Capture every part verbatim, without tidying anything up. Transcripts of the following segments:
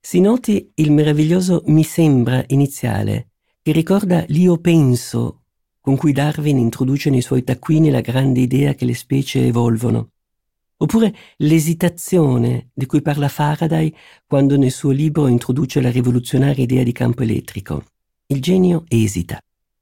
Si noti il meraviglioso mi sembra iniziale, che ricorda l'io penso con cui Darwin introduce nei suoi taccuini la grande idea che le specie evolvono, oppure l'esitazione di cui parla Faraday quando nel suo libro introduce la rivoluzionaria idea di campo elettrico. Il genio esita.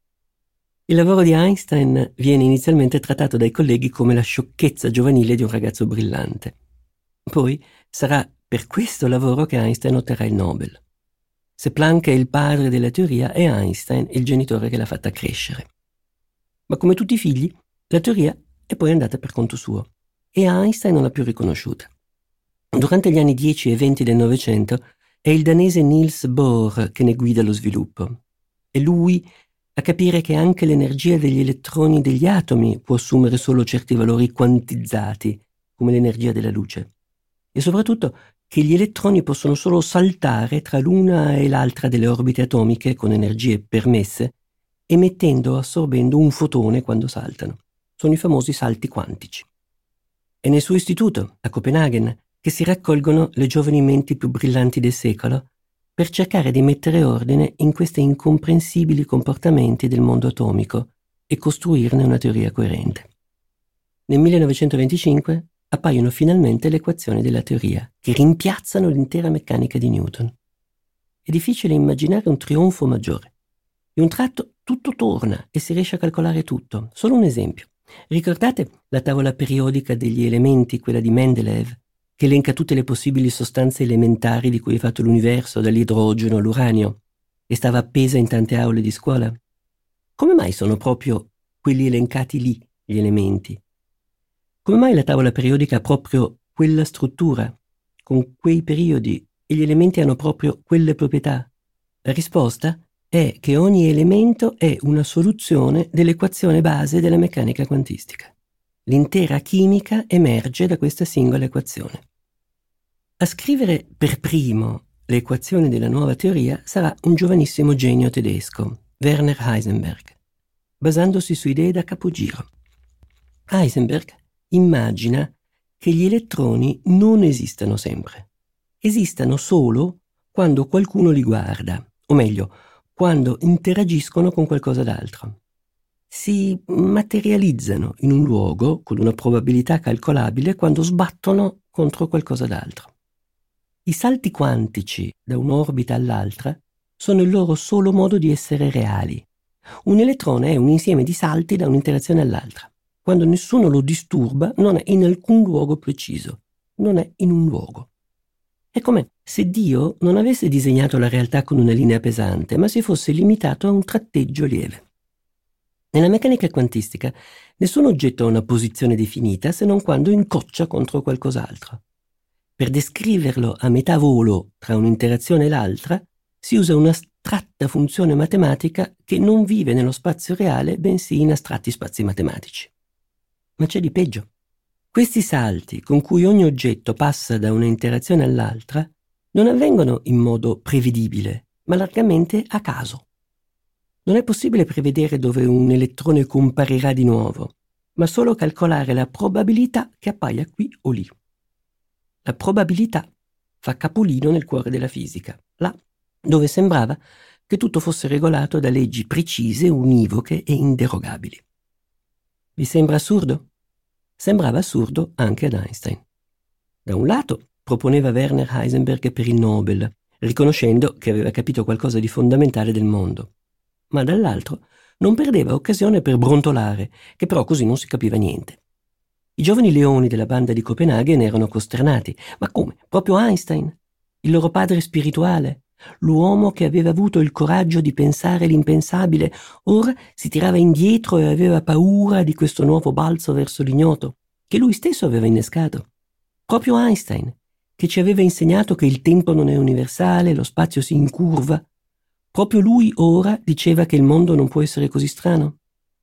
Il lavoro di Einstein viene inizialmente trattato dai colleghi come la sciocchezza giovanile di un ragazzo brillante. Poi sarà per questo lavoro che Einstein otterrà il Nobel. Se Planck è il padre della teoria, è Einstein il genitore che l'ha fatta crescere. Ma come tutti i figli, la teoria è poi andata per conto suo e Einstein non l'ha più riconosciuta. Durante gli anni dieci e venti del Novecento è il danese Niels Bohr che ne guida lo sviluppo. È lui a capire che anche l'energia degli elettroni degli atomi può assumere solo certi valori quantizzati, come l'energia della luce. E soprattutto che gli elettroni possono solo saltare tra l'una e l'altra delle orbite atomiche con energie permesse, emettendo o assorbendo un fotone quando saltano. Sono i famosi salti quantici. È nel suo istituto, a Copenaghen, che si raccolgono le giovani menti più brillanti del secolo per cercare di mettere ordine in questi incomprensibili comportamenti del mondo atomico e costruirne una teoria coerente. Nel millenovecentoventicinque appaiono finalmente le equazioni della teoria, che rimpiazzano l'intera meccanica di Newton. È difficile immaginare un trionfo maggiore. In un tratto tutto torna e si riesce a calcolare tutto. Solo un esempio. Ricordate la tavola periodica degli elementi, quella di Mendeleev, che elenca tutte le possibili sostanze elementari di cui è fatto l'universo, dall'idrogeno all'uranio, e stava appesa in tante aule di scuola? Come mai sono proprio quelli elencati lì, gli elementi? Come mai la tavola periodica ha proprio quella struttura, con quei periodi, e gli elementi hanno proprio quelle proprietà? La risposta è che ogni elemento è una soluzione dell'equazione base della meccanica quantistica. L'intera chimica emerge da questa singola equazione. A scrivere per primo le equazioni della nuova teoria sarà un giovanissimo genio tedesco, Werner Heisenberg, basandosi su idee da capogiro. Heisenberg immagina che gli elettroni non esistano sempre. Esistano solo quando qualcuno li guarda, o meglio, quando interagiscono con qualcosa d'altro. Si materializzano in un luogo con una probabilità calcolabile quando sbattono contro qualcosa d'altro. I salti quantici da un'orbita all'altra sono il loro solo modo di essere reali. Un elettrone è un insieme di salti da un'interazione all'altra. Quando nessuno lo disturba, non è in alcun luogo preciso, non è in un luogo. È come se Dio non avesse disegnato la realtà con una linea pesante, ma si fosse limitato a un tratteggio lieve. Nella meccanica quantistica, nessun oggetto ha una posizione definita se non quando incoccia contro qualcos'altro. Per descriverlo a metà volo tra un'interazione e l'altra, si usa un'astratta funzione matematica che non vive nello spazio reale, bensì in astratti spazi matematici. Ma c'è di peggio. Questi salti, con cui ogni oggetto passa da una interazione all'altra, non avvengono in modo prevedibile, ma largamente a caso. Non è possibile prevedere dove un elettrone comparirà di nuovo, ma solo calcolare la probabilità che appaia qui o lì. La probabilità fa capolino nel cuore della fisica, là dove sembrava che tutto fosse regolato da leggi precise, univoche e inderogabili. Vi sembra assurdo? Sembrava assurdo anche ad Einstein. Da un lato proponeva Werner Heisenberg per il Nobel, riconoscendo che aveva capito qualcosa di fondamentale del mondo, ma dall'altro non perdeva occasione per brontolare, che però così non si capiva niente. I giovani leoni della banda di Copenaghen erano costernati. Ma come? Proprio Einstein? Il loro padre spirituale? L'uomo che aveva avuto il coraggio di pensare l'impensabile, ora si tirava indietro e aveva paura di questo nuovo balzo verso l'ignoto, che lui stesso aveva innescato. Proprio Einstein, che ci aveva insegnato che il tempo non è universale, lo spazio si incurva. Proprio lui ora diceva che il mondo non può essere così strano.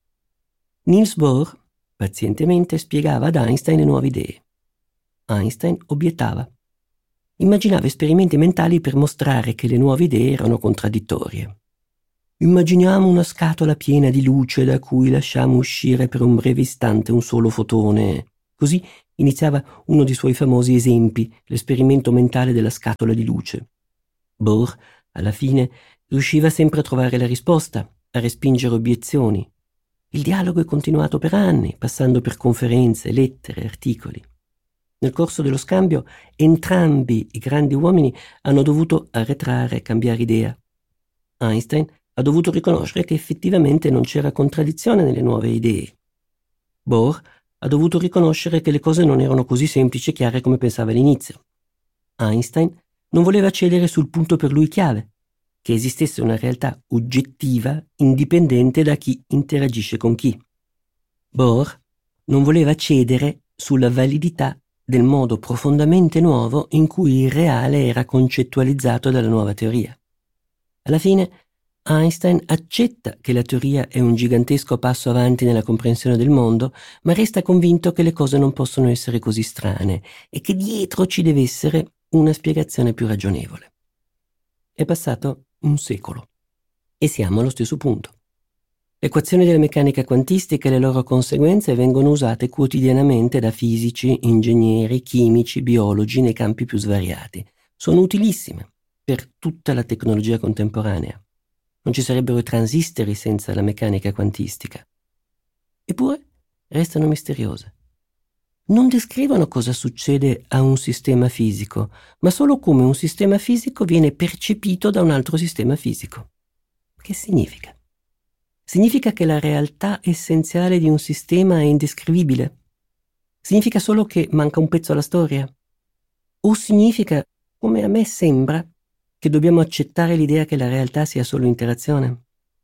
Niels Bohr pazientemente spiegava ad Einstein le nuove idee. Einstein obiettava. Immaginava esperimenti mentali per mostrare che le nuove idee erano contraddittorie. Immaginiamo una scatola piena di luce da cui lasciamo uscire per un breve istante un solo fotone. Così iniziava uno dei suoi famosi esempi, l'esperimento mentale della scatola di luce. Bohr, alla fine, riusciva sempre a trovare la risposta, a respingere obiezioni. Il dialogo è continuato per anni, passando per conferenze, lettere, articoli. Nel corso dello scambio, entrambi i grandi uomini hanno dovuto arretrare e cambiare idea. Einstein ha dovuto riconoscere che effettivamente non c'era contraddizione nelle nuove idee. Bohr ha dovuto riconoscere che le cose non erano così semplici e chiare come pensava all'inizio. Einstein non voleva cedere sul punto per lui chiave, che esistesse una realtà oggettiva indipendente da chi interagisce con chi. Bohr non voleva cedere sulla validità del modo profondamente nuovo in cui il reale era concettualizzato dalla nuova teoria. Alla fine, Einstein accetta che la teoria è un gigantesco passo avanti nella comprensione del mondo, ma resta convinto che le cose non possono essere così strane e che dietro ci deve essere una spiegazione più ragionevole. È passato un secolo e siamo allo stesso punto. Le equazioni della meccanica quantistica e le loro conseguenze vengono usate quotidianamente da fisici, ingegneri, chimici, biologi nei campi più svariati. Sono utilissime per tutta la tecnologia contemporanea. Non ci sarebbero i transistori senza la meccanica quantistica. Eppure restano misteriose. Non descrivono cosa succede a un sistema fisico, ma solo come un sistema fisico viene percepito da un altro sistema fisico. Che significa? Significa che la realtà essenziale di un sistema è indescrivibile? Significa solo che manca un pezzo alla storia? O significa, come a me sembra, che dobbiamo accettare l'idea che la realtà sia solo interazione?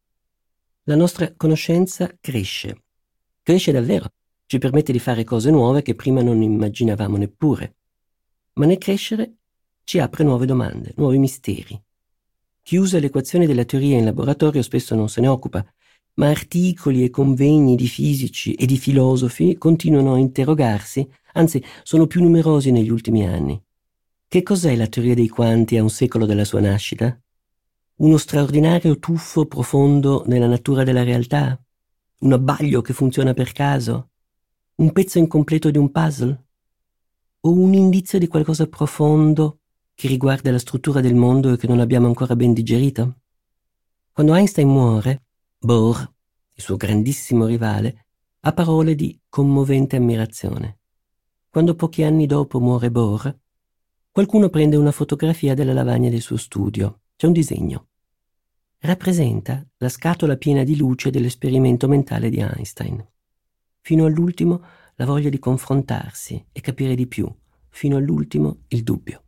La nostra conoscenza cresce. Cresce davvero. Ci permette di fare cose nuove che prima non immaginavamo neppure. Ma nel crescere ci apre nuove domande, nuovi misteri. Chi usa le equazioni della teoria in laboratorio spesso non se ne occupa, ma articoli e convegni di fisici e di filosofi continuano a interrogarsi, anzi sono più numerosi negli ultimi anni. Che cos'è la teoria dei quanti a un secolo dalla sua nascita? Uno straordinario tuffo profondo nella natura della realtà? Un abbaglio che funziona per caso? Un pezzo incompleto di un puzzle? O un indizio di qualcosa profondo che riguarda la struttura del mondo e che non abbiamo ancora ben digerito? Quando Einstein muore, Bohr, il suo grandissimo rivale, ha parole di commovente ammirazione. Quando pochi anni dopo muore Bohr, qualcuno prende una fotografia della lavagna del suo studio. C'è un disegno. Rappresenta la scatola piena di luce dell'esperimento mentale di Einstein. Fino all'ultimo la voglia di confrontarsi e capire di più, fino all'ultimo il dubbio.